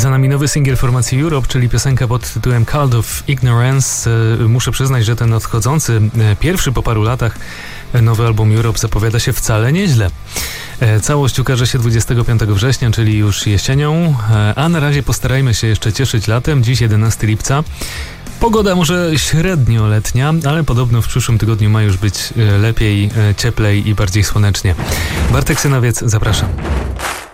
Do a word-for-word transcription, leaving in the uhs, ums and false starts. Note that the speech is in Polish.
Za nami nowy singiel formacji Europe, czyli piosenka pod tytułem Cult of Ignorance. Muszę przyznać, że ten nadchodzący, pierwszy po paru latach, nowy album Europe zapowiada się wcale nieźle. Całość ukaże się dwudziestego piątego września, czyli już jesienią, a na razie postarajmy się jeszcze cieszyć latem. Dziś jedenastego lipca. Pogoda może średnio letnia, ale podobno w przyszłym tygodniu ma już być lepiej, cieplej i bardziej słonecznie. Bartek Synowiec, zapraszam.